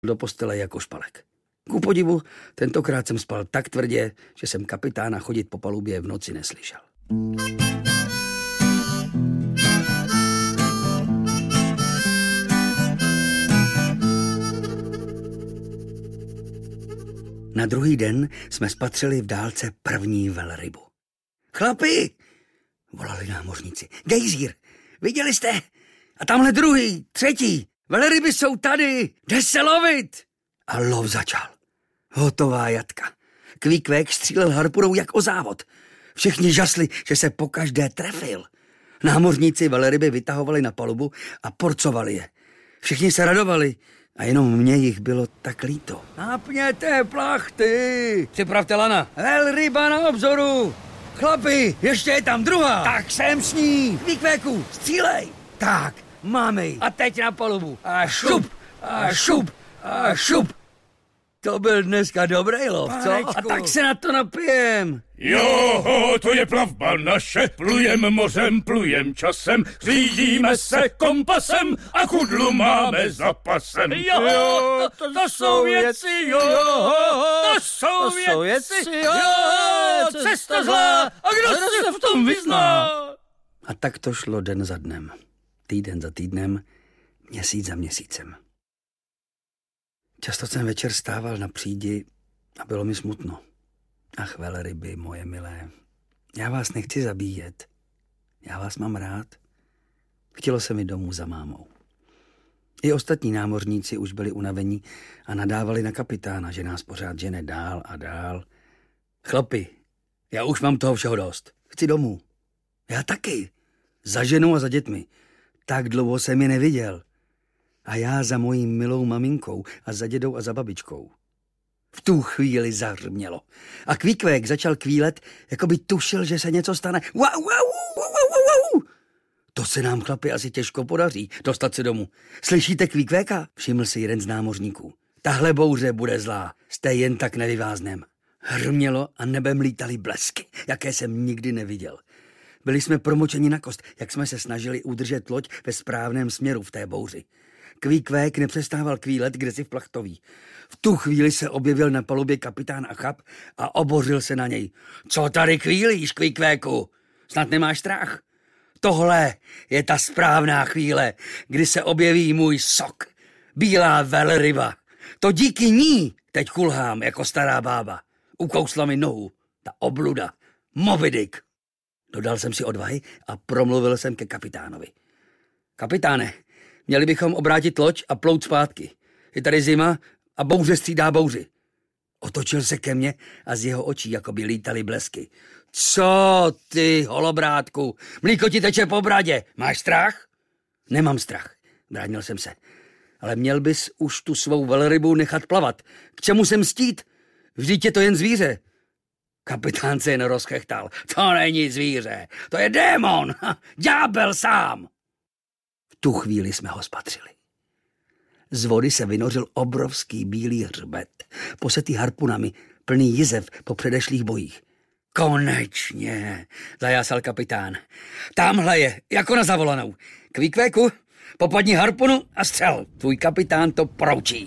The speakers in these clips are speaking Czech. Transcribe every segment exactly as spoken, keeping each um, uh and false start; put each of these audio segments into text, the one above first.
do postele jako špalek. Ku podivu, tentokrát jsem spal tak tvrdě, že jsem kapitána chodit po palubě v noci neslyšel. Na druhý den jsme spatřili v dálce první velrybu. Chlapi, volali námořníci. Gejzír, viděli jste? A tamhle druhý, třetí. Velryby jsou tady, jde se lovit. A lov začal. Hotová jatka. Kvíkvék střílel harpunou jak o závod. Všichni žasli, že se pokaždé trefil. Námořníci velryby vytahovali na palubu a porcovali je. Všichni se radovali a jenom mě jich bylo tak líto. Napněte plachty, připravte lana. Velryba na obzoru. Chlapi, ještě je tam druhá. Tak jsem s ní. Kvíkvéku, střílej. Tak, máme ji. A teď na palubu. A šup, a šup, a šup. To byl dneska dobrý lov, co? A tak se na to napijem. Jo, to je plavba naše, plujem mořem, plujem časem, řídíme se kompasem a kudlu máme za pasem. Jo, jo to, to jsou věci, jo, to jsou věci, věci, jo, cesta zlá, a kdo se v tom vyzná? A tak to šlo den za dnem, týden za týdnem, měsíc za měsícem. Často jsem večer stával na přídi a bylo mi smutno. Ach, velryby, moje milé, já vás nechci zabíjet. Já vás mám rád. Chtělo se mi domů za mámou. I ostatní námořníci už byli unavení a nadávali na kapitána, že nás pořád žene dál a dál. Chlapi, já už mám toho všeho dost. Chci domů. Já taky. Za ženou a za dětmi. Tak dlouho jsem je neviděl. A já za mojí milou maminkou a za dědou a za babičkou. V tu chvíli zahrmělo. A Kvíkvék začal kvílet, jako by tušil, že se něco stane. Wow, wow, wow, wow, wow. To se nám, chlapi, asi těžko podaří dostat se domů. Slyšíte Kvíkvéka? Všiml si jeden z námořníků. Tahle bouře bude zlá, jste jen tak nevyváznem. Hrmělo a nebem lítaly blesky, jaké jsem nikdy neviděl. Byli jsme promočeni na kost, jak jsme se snažili udržet loď ve správném směru v té bouři. Kvíkvék nepřestával kvílet kdesi v plachtoví. V tu chvíli se objevil na palubě kapitán Achab a obořil se na něj. Co tady kvílíš, Kvíkvéku? Snad nemáš strach? Tohle je ta správná chvíle, kdy se objeví můj sok. Bílá velryba. To díky ní teď kulhám jako stará bába. Ukousla mi nohu. Ta obluda. Moby Dick. Dodal jsem si odvahy a promluvil jsem ke kapitánovi. Kapitáne, měli bychom obrátit loď a plout zpátky. Je tady zima a bouře střídá bouři. Otočil se ke mně a z jeho očí jako by lítaly blesky. Co ty, holobrátku? Mlíko ti teče po bradě. Máš strach? Nemám strach, bránil jsem se. Ale měl bys už tu svou velrybu nechat plavat. K čemu se mstít? Vždyť je to jen zvíře. Kapitán se jen rozchechtal. To není zvíře, to je démon, ďábel sám. V tu chvíli jsme ho spatřili. Z vody se vynořil obrovský bílý hřbet, posetý harpunami, plný jizev po předešlých bojích. Konečně, zajásal kapitán. Támhle je, jako na zavolanou. Kvíkvéku, popadni harpunu a střel. Tvůj kapitán to proučí.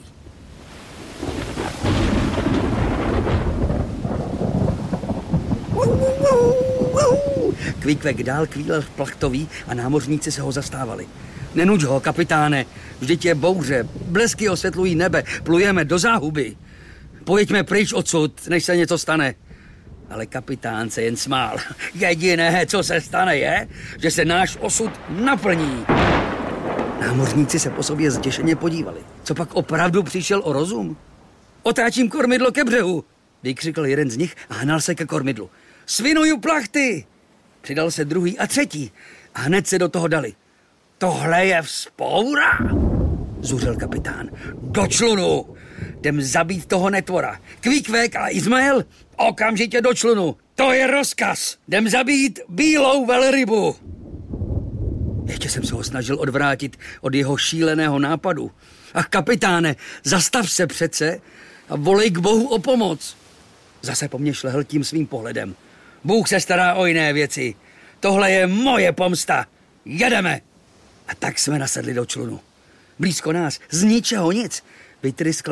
Kvíkvék dál kvílel v plachtový a námořníci se ho zastávali. Nenuď ho, kapitáne, vždyť je bouře, blesky osvětlují nebe, plujeme do záhuby. Pojďme pryč odsud, než se něco stane. Ale kapitán se jen smál. Jediné, co se stane, je, že se náš osud naplní. Námořníci se po sobě zděšeně podívali. Co pak opravdu přišel o rozum? Otáčím kormidlo ke břehu, vykřikl jeden z nich a hnal se ke kormidlu. Svinuju plachty! Přidal se druhý a třetí a hned se do toho dali. Tohle je vzpoura, zuřil kapitán. Do člunu! Jdem zabít toho netvora. Kvíkvék a Izmael, okamžitě do člunu. To je rozkaz. Jdem zabít bílou velrybu. Ještě jsem se ho snažil odvrátit od jeho šíleného nápadu. Ach, kapitáne, zastav se přece a volej k Bohu o pomoc. Zase po mně šlehl tím svým pohledem. Bůh se stará o jiné věci. Tohle je moje pomsta. Jedeme. A tak jsme nasedli do člunu. Blízko nás, z ničeho nic, vytryskl